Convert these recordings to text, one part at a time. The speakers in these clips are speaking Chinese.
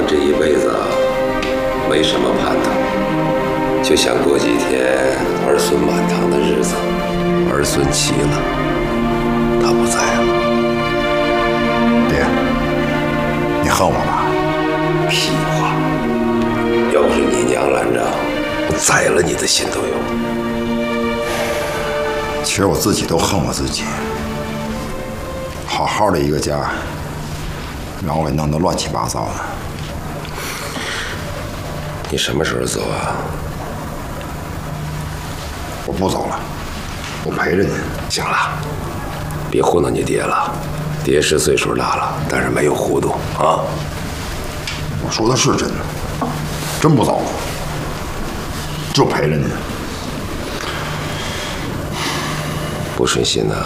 这一辈子没什么盼头，就想过几天儿孙满堂的日子。儿孙齐了，他不在了。 爹，你恨我吧？ 屁话！要不是你娘拦着，我宰了你的心都有。 其实我自己都恨我自己，好好的一个家，让我给弄得乱七八糟的。 你什么时候走啊？ 我不走了，我陪着你。 行了，别糊弄你爹了。爹是岁数大了，但是没有糊涂啊。 我说的是真的，真不走了，就陪着你。 不顺心呐？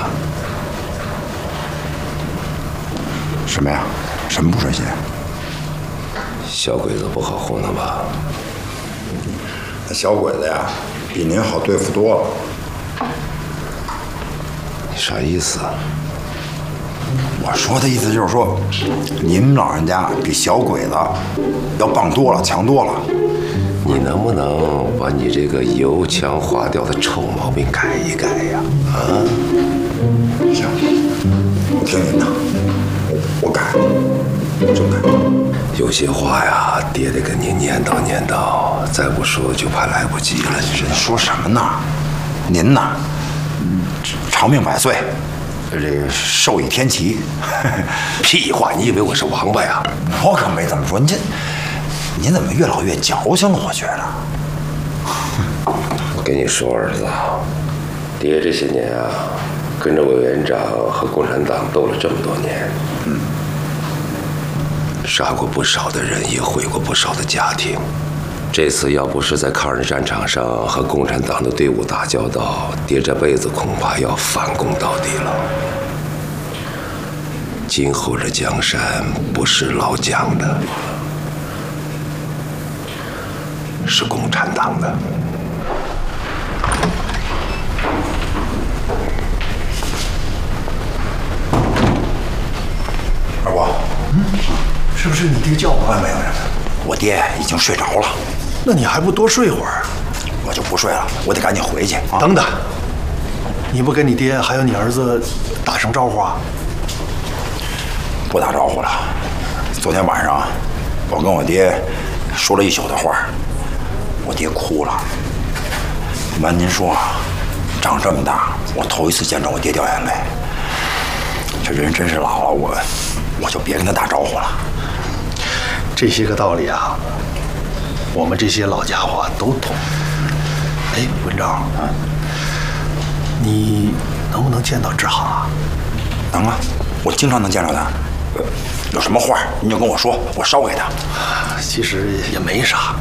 什么呀？什么不顺心？ 小鬼子不好糊弄吧？ 那小鬼子呀，比您好对付多了。 你啥意思啊？ 我说的意思就是说，你们老人家比小鬼子要棒多了，强多了。 你能不能把你这个油腔滑调的臭毛病改一改呀？啊？ 行，我听您的，我改，真改。 有些话呀，爹得跟你念叨念叨，再不说就怕来不及了。你知道？ 说什么呢？您呐，长命百岁，这个寿比天齐。 屁话！你以为我是王八呀？ 我可没这么说。您怎么越老越矫情了？我觉得。 我跟你说，儿子，爹这些年啊，跟着委员长和共产党斗了这么多年，杀过不少的人，也毁过不少的家庭。这次要不是在抗日战场上和共产党的队伍打交道，爹这辈子恐怕要反攻到底了。今后这江山不是老蒋的，是共产党的。 二伯， 是不是你爹叫我？ 没有，我爹已经睡着了。 那你还不多睡会儿？ 我就不睡了，我得赶紧回去啊！ 等等，你不跟你爹还有你儿子打声招呼啊？ 不打招呼了。昨天晚上，我跟我爹说了一宿的话，我爹哭了。瞒您说啊，长这么大，我头一次见着我爹掉眼泪。这人真是老了，我就别跟他打招呼了。 这些个道理啊，我们这些老家伙都懂。哎，文昭，你能不能见到志航啊？ 能啊，我经常能见着他。有什么话您就跟我说，我捎给他。 其实也没啥。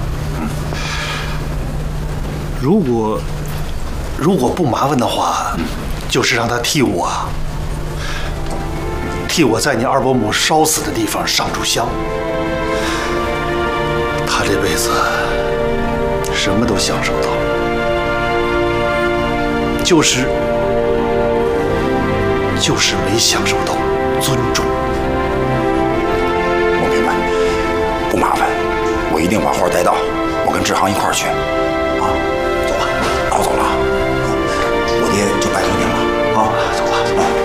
如果不麻烦的话，就是让他替我在你二伯母烧死的地方上炷香。他这辈子什么都享受到，就是没享受到尊重。 我明白，不麻烦，我一定把话带到，我跟志航一块儿去，啊。